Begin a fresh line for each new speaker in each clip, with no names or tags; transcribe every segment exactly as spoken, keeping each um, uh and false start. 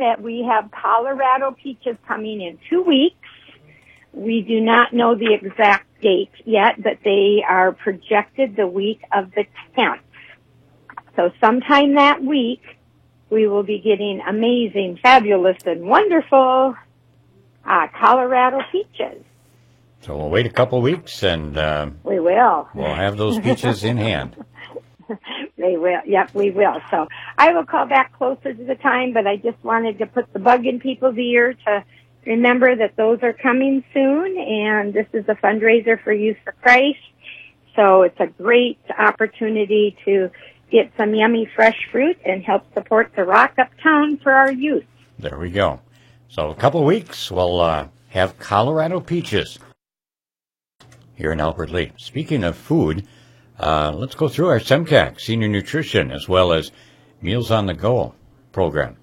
that we have Colorado peaches coming in two weeks. We do not know the exact date yet, but they are projected the week of the tenth. So sometime that week, we will be getting amazing, fabulous, and wonderful uh, Colorado peaches.
So we'll wait a couple weeks, and uh,
we will.
We'll have those peaches in hand.
They will. Yep, we will. So I will call back closer to the time, but I just wanted to put the bug in people's ear to remember that those are coming soon, and this is a fundraiser for Youth for Christ. So it's a great opportunity to get some yummy fresh fruit and help support the Rock Uptown for our youth.
There we go. So a couple of weeks, we'll uh, have Colorado peaches here in Albert Lea. Speaking of food, uh, let's go through our SEMCAC Senior Nutrition as well as Meals on the Go program.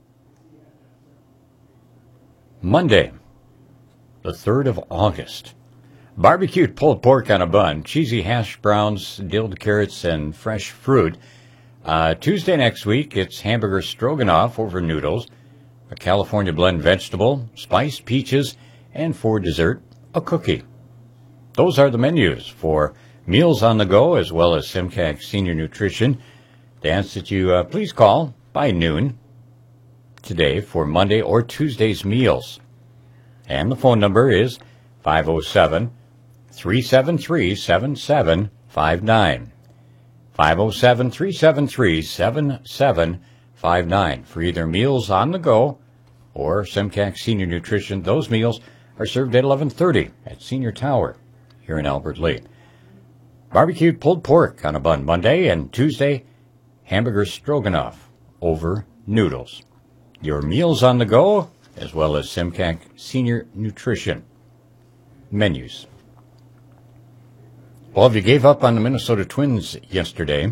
Monday, the third of August. Barbecued pulled pork on a bun, cheesy hash browns, dilled carrots, and fresh fruit. Uh, Tuesday next week, it's hamburger stroganoff over noodles, a California blend vegetable, spiced peaches, and for dessert, a cookie. Those are the menus for Meals on the Go as well as SEMCAC Senior Nutrition. They ask that you uh, please call by noon today for Monday or Tuesday's meals. And the phone number is five oh seven, three seven three, seven seven five nine. five oh seven, three seven three, seven seven five nine for either Meals on the Go or SEMCAC Senior Nutrition. Those meals are served at eleven thirty at Senior Tower here in Albert Lea. Barbecued pulled pork on a bun Monday, and Tuesday, hamburger stroganoff over noodles. Your Meals on the Go as well as SEMCAC Senior Nutrition menus. Well, if you gave up on the Minnesota Twins yesterday,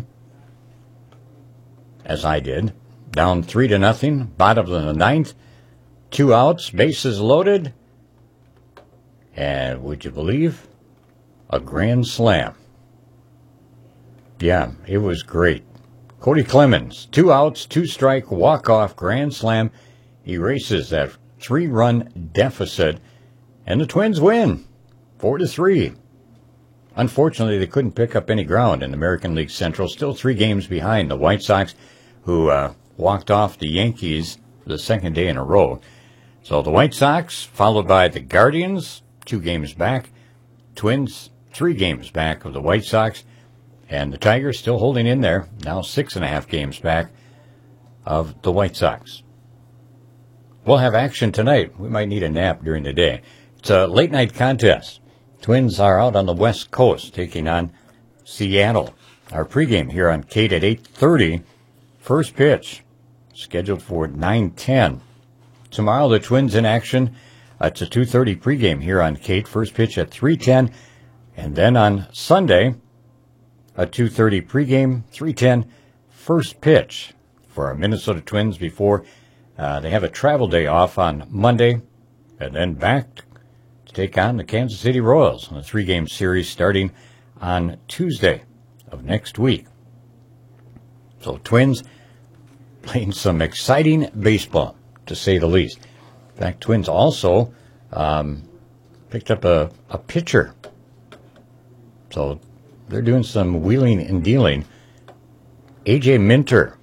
as I did, down three to nothing, bottom of the ninth, two outs, bases loaded, and would you believe, a grand slam. Yeah, it was great. Cody Clemens, two outs, two strike, walk-off grand slam, erases that three-run deficit, and the Twins win, four to three. Unfortunately, they couldn't pick up any ground in the American League Central, still three games behind the White Sox, who uh, walked off the Yankees the second day in a row. So the White Sox, followed by the Guardians, two games back, Twins, three games back of the White Sox, and the Tigers still holding in there, now six and a half games back of the White Sox. We'll have action tonight. We might need a nap during the day. It's a late-night contest. Twins are out on the West Coast taking on Seattle. Our pregame here on Kate at eight thirty. First pitch scheduled for nine ten. Tomorrow the Twins in action. Uh, it's a two thirty pregame here on Kate. First pitch at three ten. And then on Sunday, a two thirty pregame, three ten first pitch for our Minnesota Twins before uh, they have a travel day off on Monday and then back to take on the Kansas City Royals in a three-game series starting on Tuesday of next week. So Twins playing some exciting baseball, to say the least. In fact, Twins also um, picked up a, a pitcher. So they're doing some wheeling and dealing. A J Minter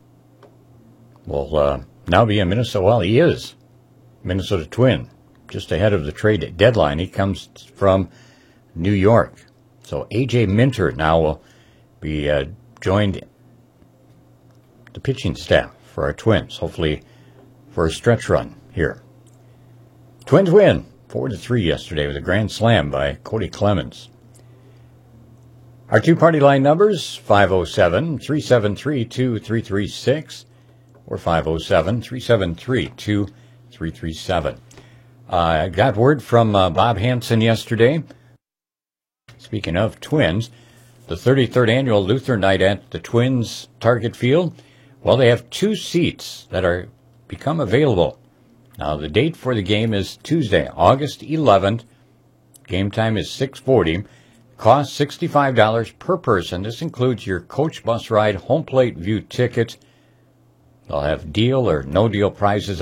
will uh, now be in Minnesota. Well, he is Minnesota Twin, just ahead of the trade deadline. He comes from New York. So A J Minter now will be uh, joined the pitching staff for our Twins, hopefully for a stretch run here. Twins win four to three yesterday with a grand slam by Cody Clemens. Our two-party line numbers, five oh seven, three seven three, two three three six or five oh seven, three seven three, two three three seven. I uh, got word from uh, Bob Hansen yesterday. Speaking of Twins, the thirty-third annual Luther Night at the Twins Target Field, well, they have two seats that are become available. Now, the date for the game is Tuesday, August eleventh. Game time is six forty. Cost sixty-five dollars per person. This includes your coach bus ride, home plate view tickets. They'll have deal or no deal prizes